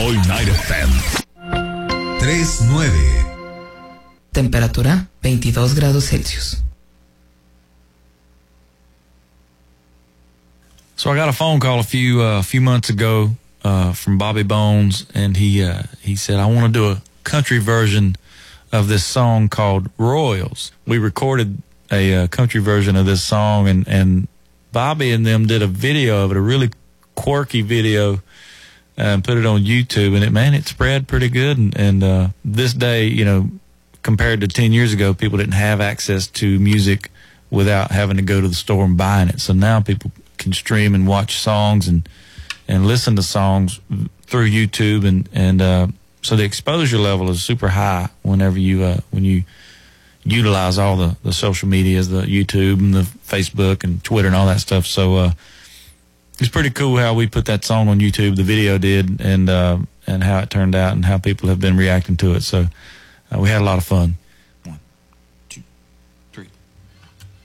All Night FM 3.9. Temperatura 22 grados Celsius. So I got a phone call a few months ago from Bobby Bones, and he said, I want to do a country version of this song called Royals. We recorded a country version of this song, and Bobby and them did a video of it, a really quirky video, and put it on YouTube, and it spread pretty good. And this day, you know, compared to 10 years ago, people didn't have access to music without having to go to the store and buying it. So now people can stream and watch songs and listen to songs through YouTube, and so the exposure level is super high whenever when you utilize all the social medias, the YouTube and the Facebook and Twitter and all that stuff. So it's pretty cool how we put that song on YouTube, the video did, and how it turned out and how people have been reacting to it. So we had a lot of fun.